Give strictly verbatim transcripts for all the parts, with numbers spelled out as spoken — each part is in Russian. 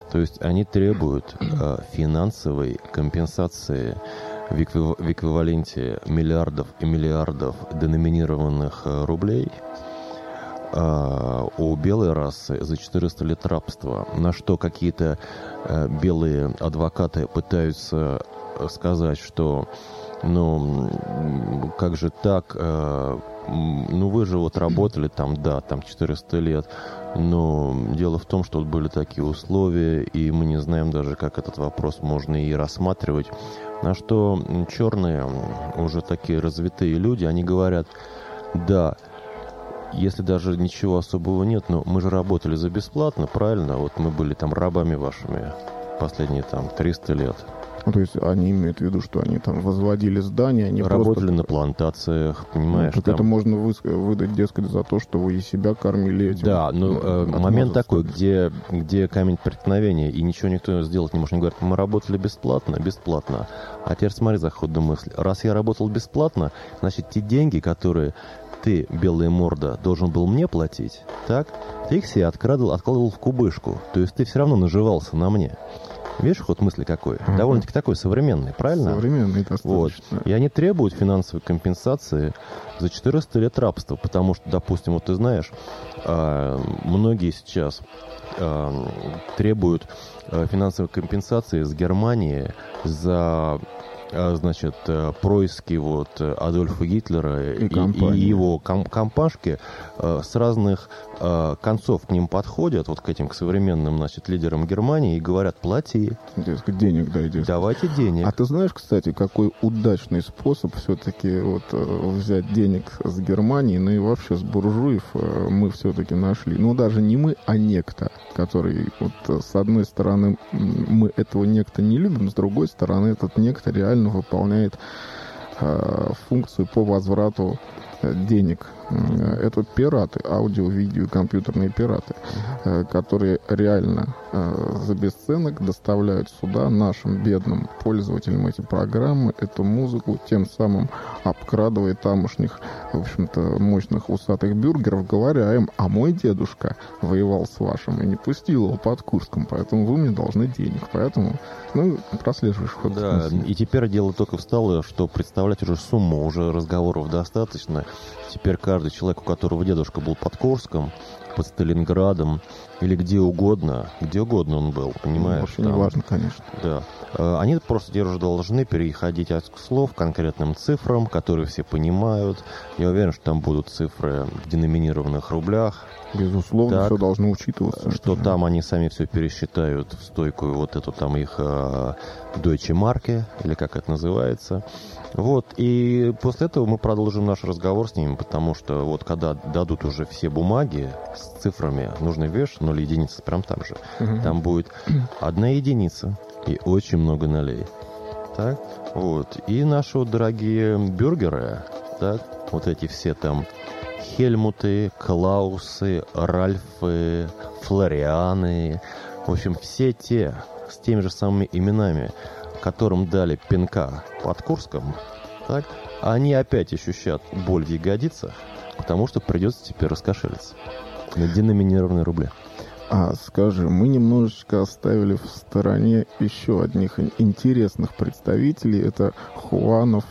То есть они требуют э, финансовой компенсации в, эквив... в эквиваленте миллиардов и миллиардов деноминированных э, рублей э, у белой расы за четыреста лет рабства. На что какие-то э, белые адвокаты пытаются сказать, что ну, как же так, э, ну вы же вот работали там, да, там четыреста лет, но дело в том, что вот были такие условия, и мы не знаем даже, как этот вопрос можно и рассматривать. На что черные, уже такие развитые люди, они говорят, да, если даже ничего особого нет, но мы же работали за бесплатно, правильно? Вот мы были там рабами вашими последние там триста лет. Ну, то есть они имеют в виду, что они там возводили здания, они работали просто... на плантациях, понимаешь? Ну, так там... это можно вы... выдать, дескать, за то, что вы и себя кормили этим. Да, ну, э, момент такой, где, где камень преткновения, и ничего никто сделать не может. Они говорят, мы работали бесплатно, бесплатно. А теперь смотри за ходом мысли. Раз я работал бесплатно, значит, те деньги, которые ты, белая морда, должен был мне платить, так? Ты их себе откладывал, откладывал в кубышку. То есть ты все равно наживался на мне. Видишь, ход мысли какой? Uh-huh. Довольно-таки такой современный, правильно? Современный, достаточно. Вот. И они требуют финансовой компенсации за четыреста лет рабства, потому что, допустим, вот ты знаешь, многие сейчас требуют финансовой компенсации с Германии за... значит, происки вот Адольфа Гитлера и, и, и его ком- компашки э, с разных э, концов к ним подходят, вот к этим, к современным, значит, лидерам Германии и говорят, плати. Дескать, денег дайте. Давайте денег. А ты знаешь, кстати, какой удачный способ все-таки вот взять денег с Германии, ну и вообще с буржуев мы все-таки нашли. Ну, даже не мы, а некто, который, вот с одной стороны, мы этого некто не любим, с другой стороны, этот некто реально выполняет э, функцию по возврату э, денег. Это пираты, аудио, видео, компьютерные пираты, э, которые реально э, за бесценок доставляют сюда нашим бедным пользователям эти программы, эту музыку, тем самым обкрадывая тамошних, в общем-то, мощных усатых бюргеров, говоря им, а мой дедушка воевал с вашим и не пустил его под Курском, поэтому вы мне должны денег. Поэтому, ну, прослеживаешь ход. Да, и теперь дело только встало, что представлять уже сумму, уже разговоров достаточно. Теперь каждый человек, у которого дедушка был под Курском, под Сталинградом или где угодно, где угодно он был, понимаешь? Вообще не важно, конечно. Да. Они просто теперь уже должны переходить от слов к конкретным цифрам, которые все понимают. Я уверен, что там будут цифры в деноминированных рублях. Безусловно, так, все должно учитываться. Что это... там они сами все пересчитают в стойкую вот эту там их э, Deutsche Marke, или как это называется. Вот, и после этого мы продолжим наш разговор с ними, потому что вот когда дадут уже все бумаги с цифрами, нужный веш, ноль единицы, прям там же, uh-huh. там будет одна единица и очень много нолей. Так, вот, и наши вот дорогие бюргеры, так, вот эти все там Хельмуты, Клаусы, Ральфы, Флорианы, в общем, все те с теми же самыми именами, которым дали пинка под Курском, так, они опять ощущают боль в ягодицах, потому что придется теперь раскошелиться на деноминированные рубли. А скажи, мы немножечко оставили в стороне еще одних интересных представителей. Это Хуанов,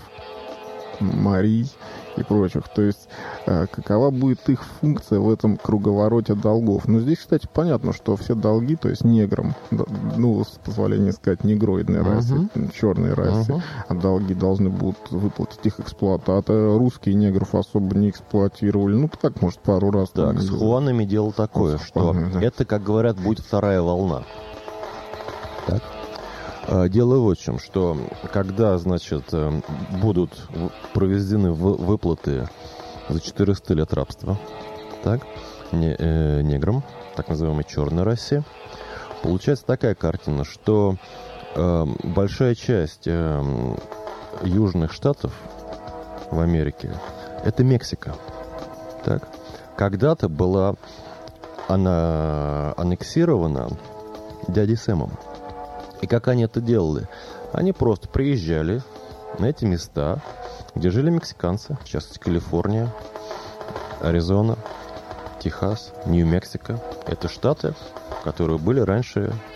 Марий и прочих. То есть, э, какова будет их функция в этом круговороте долгов? Ну, здесь, кстати, понятно, что все долги, то есть неграм, ну, с позволения сказать, негроидной uh-huh. расе, черной расе, uh-huh. а долги должны будут выплатить их эксплуататоры. Русские негров особо не эксплуатировали. Ну, так, может, пару раз. Так, там, с Хуанами дело такое, вот, что Хуанами, да. это, как говорят, будет вторая волна. Так? Дело вот в чем, что когда, значит, будут проведены выплаты за четыреста лет рабства, так, неграм, так называемой черной расе, получается такая картина, что э, большая часть э, южных штатов в Америке – это Мексика. Так. Когда-то была она аннексирована дядей Сэмом. И как они это делали? Они просто приезжали на эти места, где жили мексиканцы, в частности, Калифорния, Аризона, Техас, Нью-Мексико. Это штаты, которые были раньше